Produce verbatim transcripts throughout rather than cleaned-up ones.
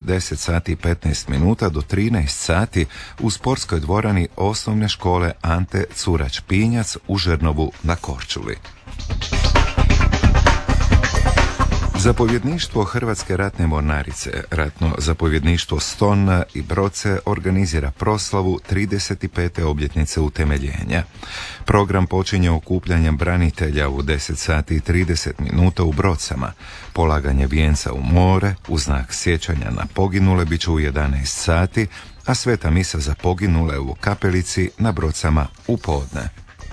deset sati i petnaest minuta do trinaest sati u sportskoj dvorani osnovne škole Ante Curać Pinjac u Žernovu na Korčuli. Zapovjedništvo Hrvatske ratne mornarice, ratno zapovjedništvo Ston i Broce organizira proslavu trideset pete obljetnice utemeljenja. Program počinje okupljanjem branitelja u deset sati i trideset minuta u Brocama. Polaganje vijenca u more u znak sjećanja na poginule bit će u jedanaest sati, a sveta misa za poginule u kapelici na Brocama u podne.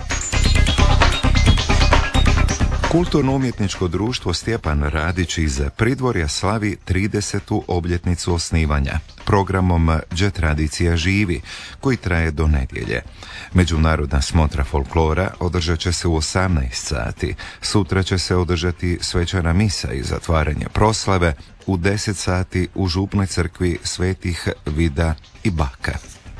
Kulturno-umjetničko društvo Stjepan Radić iz Pridvorja slavi tridesetu obljetnicu osnivanja programom Đe tradicija živi, koji traje do nedjelje. Međunarodna smotra folklora održat će se u osamnaest sati. Sutra će se održati svečana misa i zatvaranje proslave u deset sati u župnoj crkvi Svetih Vida i Baka.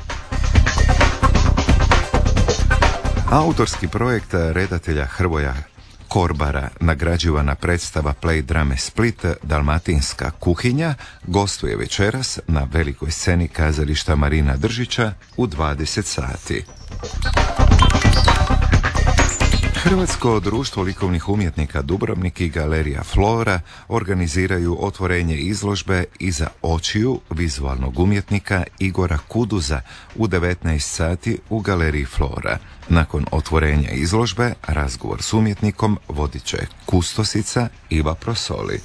Autorski projekt redatelja Hrvoja Korbara, nagrađivana predstava Play drame Split Dalmatinska kuhinja, gostuje večeras na velikoj sceni kazališta Marina Držića u dvadeset sati. Hrvatsko društvo likovnih umjetnika Dubrovnik i Galerija Flora organiziraju otvorenje izložbe Iza očiju vizualnog umjetnika Igora Kuduza u devetnaest sati u Galeriji Flora. Nakon otvorenja izložbe, razgovor s umjetnikom vodit će kustosica Iva Prosoli.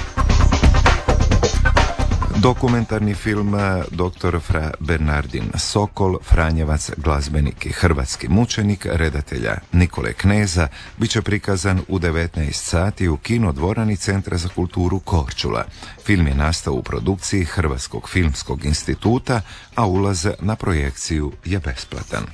Dokumentarni film doktor Fra Bernardin Sokol, Franjevac, glazbenik i hrvatski mučenik, redatelja Nikole Kneza, bit će prikazan u devetnaest sati u kinodvorani Centra za kulturu Korčula. Film je nastao u produkciji Hrvatskog filmskog instituta, a ulaz na projekciju je besplatan.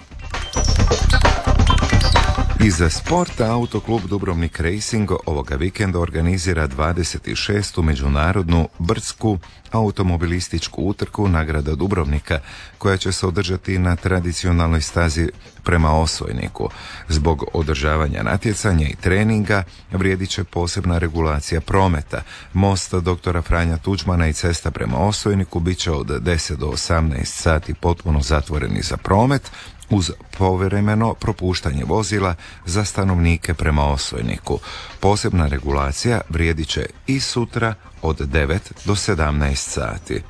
Iz sporta Autoklub Dubrovnik Racing ovoga vikenda organizira dvadeset šestu međunarodnu brdsku automobilističku utrku Nagrada Dubrovnika, koja će se održati na tradicionalnoj stazi prema Osojniku. Zbog održavanja natjecanja i treninga vrijedit će posebna regulacija prometa. Most doktora Franja Tuđmana i cesta prema Osojniku bit će od deset do osamnaest sati potpuno zatvoreni za promet, uz povremeno propuštanje vozila za stanovnike prema Osojniku. Posebna regulacija vrijedit će i sutra od devet do sedamnaest sati.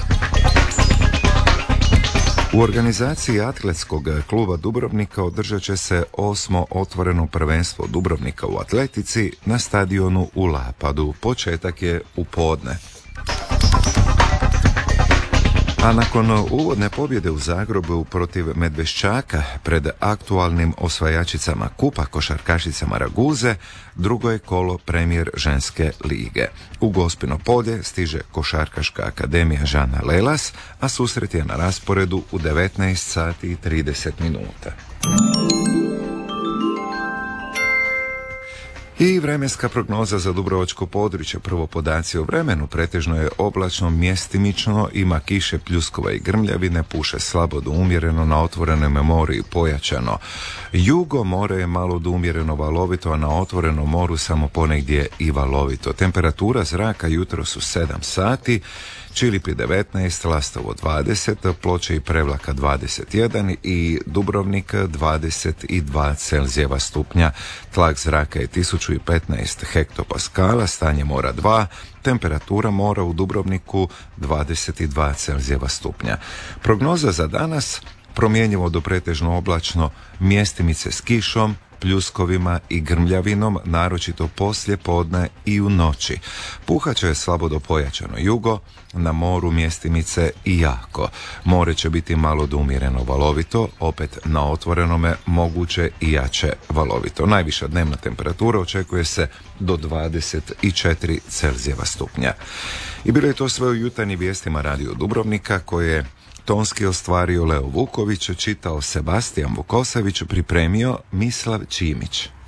U organizaciji Atletskog kluba Dubrovnika održat će se osmo otvoreno prvenstvo Dubrovnika u atletici na stadionu u Lapadu. Početak je u podne. A nakon uvodne pobjede u Zagrebu protiv Medveščaka pred aktualnim osvajačicama kupa košarkašicama Raguze, drugo je kolo premijer ženske lige. U Gospino polje stiže Košarkaška akademija Žana Lelas, a susret je na rasporedu u devetnaest sati i trideset minuta. I vremenska prognoza za dubrovačko područje. Prvo podaci o vremenu. Pretežno je oblačno, mjestimično, ima kiše, pljuskova i grmljavine, puše slabo do umjereno, na otvorenom moru i pojačano. Jugo more je malo do umjereno valovito, a na otvorenom moru samo ponegdje i valovito. Temperatura zraka jutro su sedam sati, Čilipi devetnaest, Lastovo dvadeset, Ploče i Prevlaka dvadeset jedan i Dubrovnik dvadeset dva Celzijeva stupnja. Tlak zraka je tisuću petnaest hektopaskala, stanje mora dva, temperatura mora u Dubrovniku dvadeset dva Celzijeva stupnja. Prognoza za danas: promjenjivo do pretežno oblačno, mjestimice s kišom, pljuskovima i grmljavinom, naročito poslije podne i u noći. Puhat će slabo do pojačano jugo, na moru mjestimice i jako. More će biti malo do umjereno valovito, opet na otvorenome moguće i jače valovito. Najviša dnevna temperatura očekuje se do dvadeset četiri Celzijeva stupnja. I bilo je to sve u jutarnjim vijestima Radio Dubrovnika, koje je tonski ostvario Leo Vuković, čitao Sebastijan Vukosavić, pripremio Mislav Čimić.